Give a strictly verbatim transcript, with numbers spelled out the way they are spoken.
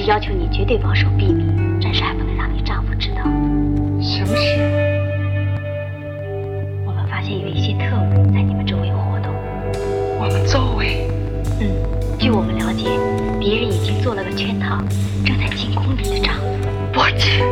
要求你绝对保守秘密，暂时还不能让你丈夫知道。 什么事？ 我们发现有一些特务在你们周围活动。 我们周围？ 嗯，据我们了解，敌人已经做了个圈套，正在进攻你的丈夫。 不止。